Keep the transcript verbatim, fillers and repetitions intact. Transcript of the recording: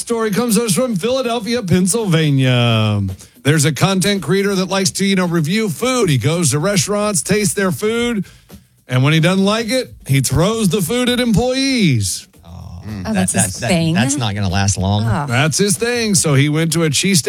story comes to us from Philadelphia, Pennsylvania. There's a content creator that likes to, you know, review food. He goes to restaurants, tastes their food, and when he doesn't like it, he throws the food at employees. Oh, that, that's his that, thing. That's not going to last long. Oh. That's his thing. So he went to a cheesesteak